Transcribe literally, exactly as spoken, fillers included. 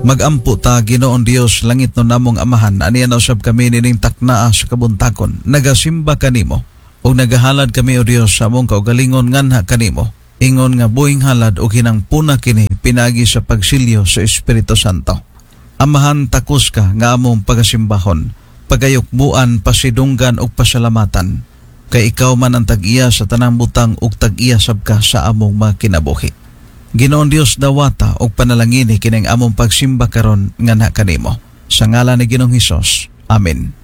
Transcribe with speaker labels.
Speaker 1: Magampo ta Ginoong Dios langit no namong amahan, aniya na usab kami nining taknaa sa kabuntakon. Nagasimba kanimo o nagahalad kami o Dios sa among kaugalingon nganha kanimo. Ingon nga buhing halad o kinang puna kini pinagi sa pagsilyo sa Espiritu Santo. Amahan takos ka nga among pagasimbahon, pagayukbuan, pasidunggan ug pasalamatan. Kay ikaw man ang tag-iya sa tanang butang ug tag-iya sab ka sa among mga kinabuhi. Ginoong Dios dawata og panalangini kining among pagsimba karon nganha kanimo. Sa ngalan ni Ginoong Hesus. Amen.